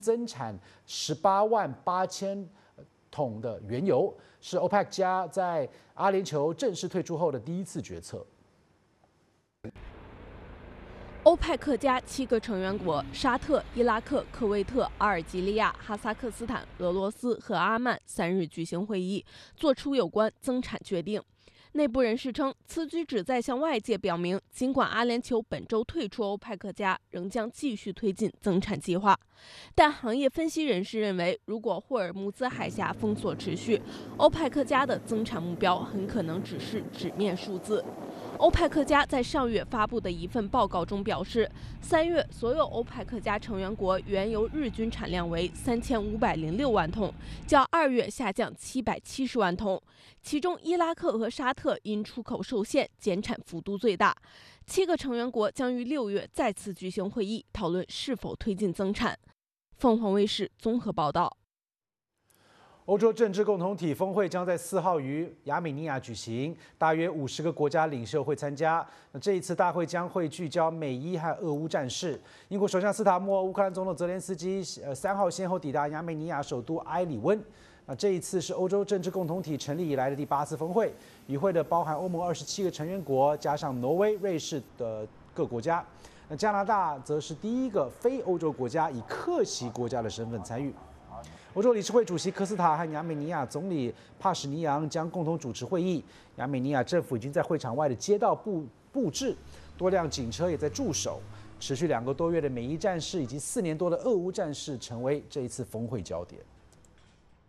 增产18.8万桶的原油，是 OPEC 加在阿联酋正式退出后的第一次决策。 欧派克加7个成员国沙特、伊拉克、科威特、阿尔及利亚、哈萨克斯坦、俄罗斯和阿曼3日举行会议，作出有关增产决定。内部人士称，此举旨在向外界表明，尽管阿联酋本周退出欧派克加，仍将继续推进增产计划。但行业分析人士认为，如果霍尔木兹海峡封锁持续，欧派克加的增产目标很可能只是纸面数字。欧派克加在上月发布的一份报告中表示，3月所有欧派克加成员国原油日均产量为3506万桶，较2月下降770万桶。其中，伊拉克和沙特因出口受限，减产幅度最大。7个成员国将于6月再次举行会议，讨论是否推进增产。凤凰卫视综合报道。 欧洲政治共同体峰会将在4号于亚美尼亚举行，大约50个国家领袖会参加。这一次大会将会聚焦美伊和俄乌战事。英国首相斯塔默、乌克兰总统泽连斯基3号先后抵达亚美尼亚首都埃里温。这一次是欧洲政治共同体成立以来的第8次峰会，与会的包含欧盟27个成员国，加上挪威、瑞士的各国家。加拿大则是第一个非欧洲国家以客席国家的身份参与。欧洲理事会主席科斯塔和亚美尼亚总理帕什尼扬将共同主持会议。亚美尼亚政府已经在会场外的街道布置，多辆警车也在驻守。持续2个多月的美伊战事以及4年多的俄乌战事，成为这一次峰会焦点。